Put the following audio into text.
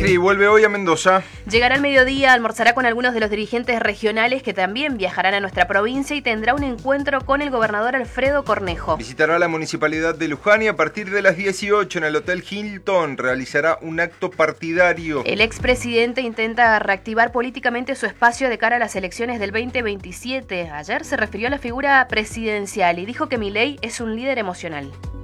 Macri vuelve hoy a Mendoza. Llegará al mediodía, almorzará con algunos de los dirigentes regionales que también viajarán a nuestra provincia y tendrá un encuentro con el gobernador Alfredo Cornejo. Visitará la municipalidad de Luján y a partir de las 18 en el Hotel Hilton realizará un acto partidario. El expresidente intenta reactivar políticamente su espacio de cara a las elecciones del 2027. Ayer se refirió a la figura presidencial y dijo que Milei es un líder emocional.